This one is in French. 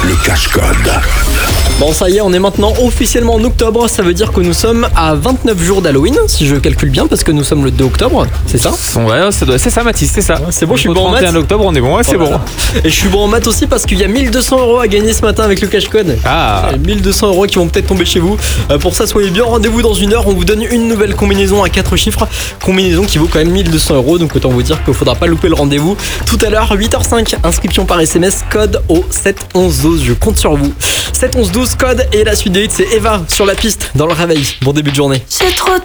le cache-code. Bon, ça y est, on est maintenant officiellement en octobre. Ça veut dire que nous sommes à 29 jours d'Halloween, si je calcule bien, parce que nous sommes le 2 octobre, c'est ça? Ouais, c'est ça Mathis, c'est ça. C'est bon, je suis Au bon en maths. 31 octobre, on est bon, ouais, c'est bon. Et je suis bon en maths aussi parce qu'il y a 1200 € à gagner ce matin avec le cache-code. Ah. 1200 € qui vont peut-être tomber chez vous. Pour ça, soyez bien, rendez-vous dans une heure. On vous donne une nouvelle combinaison à 4 chiffres. Combinaison qui vaut quand même 1200 €. Donc autant vous dire qu'il ne faudra pas louper le rendez-vous. Tout à l'heure, 8h05, inscription par SMS, code au 7 11 12. Je compte sur vous. 7 11 12, code et la suite des hits, c'est Eva sur la piste dans le réveil. Bon début de journée. C'est trop